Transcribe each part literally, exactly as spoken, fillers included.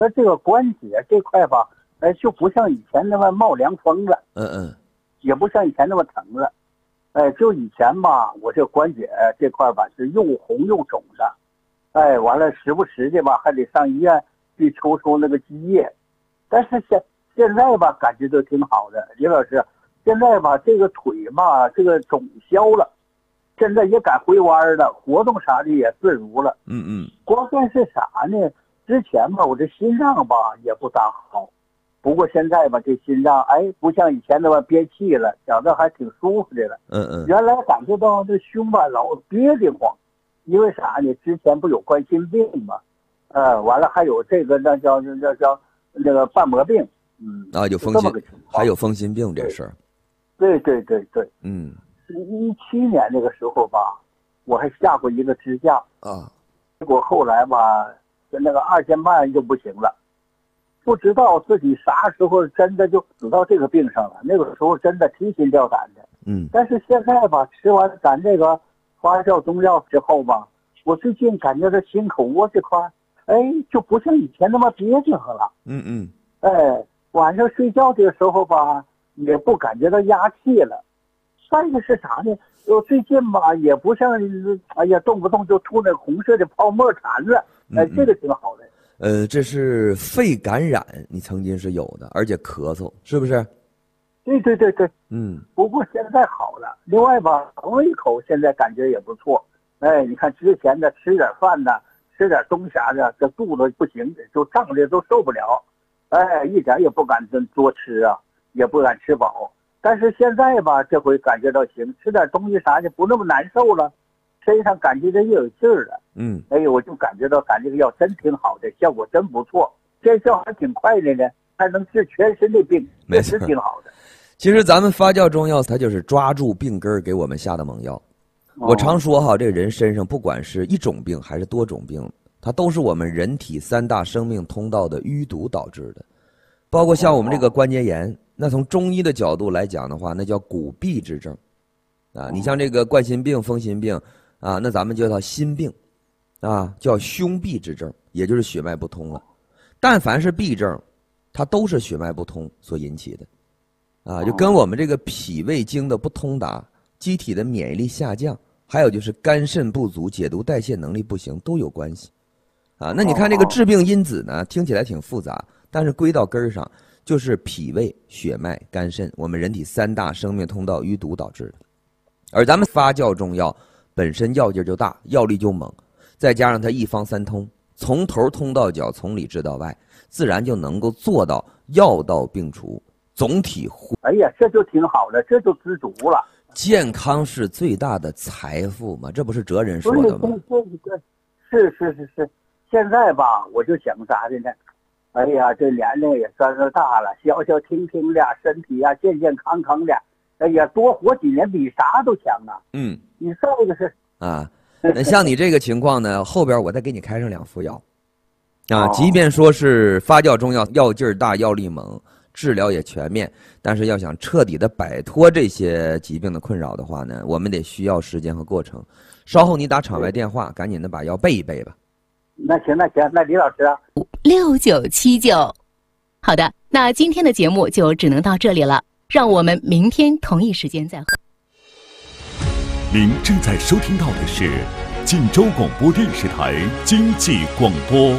那这个关节这块吧，哎，就不像以前那么冒凉风了， 嗯嗯， 也不像以前那么疼了，哎，就以前吧，我这关节这块吧是又红又肿的，哎，完了时不时的吧还得上医院去抽抽那个积液，但是现现在吧感觉都挺好的，李老师，现在吧这个腿吧这个肿消了，现在也敢回弯了，活动啥的也自如了， 嗯嗯， 关键是啥呢？之前吧，我这心脏吧也不大好，不过现在吧，这心脏哎，不像以前那么憋气了，觉得还挺舒服的了。 嗯嗯， 原来感觉到这胸吧老憋得慌，因为啥呢？之前不有冠心病嘛，呃，完了还有这个那叫那叫那个瓣膜病，嗯， 啊，有风心，还有风心病这事儿。 对对对对， 嗯， 一七年那个时候吧，我还下过一个支架啊， 结果后来吧。那个二尖瓣就不行了，不知道自己啥时候真的就死到这个病上了。那个时候真的提心吊胆的。 嗯。 但是现在吧，吃完咱这个发酵中药之后吧，我最近感觉这心口窝这块，哎，就不像以前那么憋得慌了。 嗯嗯。 哎，晚上睡觉的时候吧，也不感觉到压气了。再一个是啥呢？我最近吧，也不像哎呀，动不动就吐那红色的泡沫痰了。哎，这个挺好的。 呃，这是肺感染，你曾经是有的，而且咳嗽，是不是？ 对对对对， 嗯。 不过现在好了。另外吧，胃口现在感觉也不错。哎，你看之前的吃点饭呢，吃点东西啥的，这肚子不行，就胀的都受不了。哎，一点也不敢多吃啊，也不敢吃饱。但是现在吧，这回感觉到行，吃点东西啥的不那么难受了。身上感觉到又有劲儿了， 嗯， 哎呦，我就感觉到咱这个药真挺好的，效果真不错，见效还挺快的呢，还能治全身的病，确实挺好的。 其实咱们发酵中药，它就是抓住病根儿给我们下的猛药。哦、我常说哈，这人身上不管是一种病还是多种病，它都是我们人体三大生命通道的淤堵导致的，包括像我们这个关节炎，那从中医的角度来讲的话，那叫骨痹之症，啊，你像这个冠心病、风心病。啊，那咱们就叫心病，啊，叫胸痹之症，也就是血脉不通了。但凡是痹症，它都是血脉不通所引起的，啊，就跟我们这个脾胃经的不通达、机体的免疫力下降，还有就是肝肾不足、解毒代谢能力不行都有关系。啊，那你看这个致病因子呢，听起来挺复杂，但是归到根儿上就是脾胃、血脉、肝肾，我们人体三大生命通道淤堵导致的。而咱们发酵中药。本身药劲就大，药力就猛，再加上它一方三通，从头通到脚，从里治到外，自然就能够做到药到病除，总体护。 哎呀，这就挺好的，这就知足了。 健康是最大的财富嘛，这不是哲人说的吗？ 对对对，是是是是。现在吧，我就想啥的呢？哎呀，这年龄也算是大了，消消停停的，身体啊健健康康的。哎呀，多活几年比啥都强啊！ 嗯， 你再一个是啊，那像你这个情况呢，后边我再给你开上两副药，啊，即便说是发酵中药，药劲儿大，药力猛，治疗也全面，但是要想彻底的摆脱这些疾病的困扰的话呢，我们得需要时间和过程。稍后你打场外电话，赶紧的把药备一备吧。 那行那行，那李老师啊， 六九七九，好的，那今天的节目就只能到这里了。让我们明天同一时间再会。 您正在收听到的是晋州广播电视台经济广播。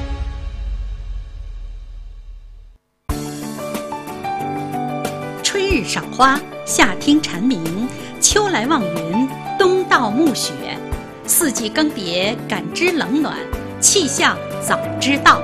春日赏花，夏听蝉鸣，秋来望云，冬到暮雪，四季更迭，感知冷暖，气象早知道。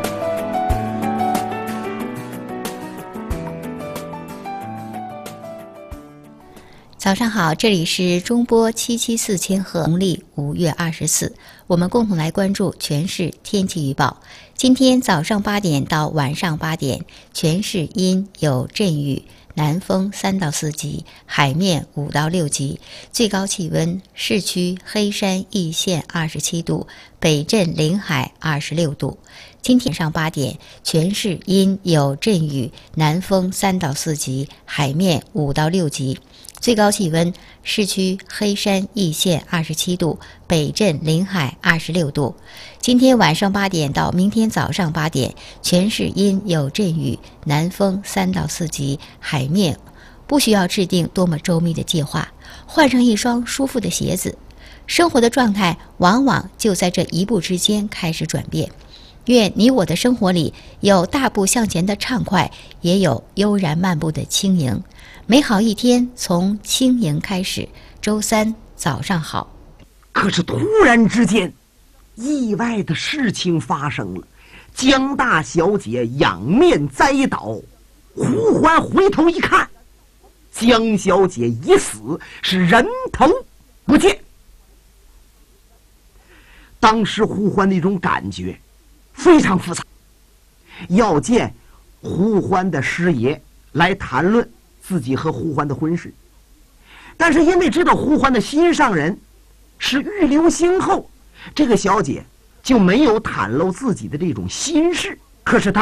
早上好，这里是中波七七四千赫，农历五月二十四，我们共同来关注全市天气预报。今天早上八点到晚上八点，全市阴有阵雨，南风三到四级，海面五到六级，最高气温市区黑山易县二十七度， 北镇临海二十六度。今天上八点，全市阴有阵雨，南风三到四级，海面五到六级。最高气温，市区黑山易县二十七度，北镇临海二十六度。今天晚上八点到明天早上八点，全市阴有阵雨，南风三到四级，海面不需要制定多么周密的计划，换上一双舒服的鞋子，生活的状态往往就在这一步之间开始转变。愿你我的生活里有大步向前的畅快，也有悠然漫步的轻盈。美好一天从轻盈开始。周三早上好。 可是突然之间，意外的事情发生了。江大小姐仰面栽倒，胡欢回头一看，江小姐已死，是人头不见。当时胡欢那种感觉非常复杂，要见胡欢的师爷来谈论自己和胡欢的婚事，但是因为知道胡欢的心上人是预留星后，这个小姐就没有袒露自己的这种心事。可是她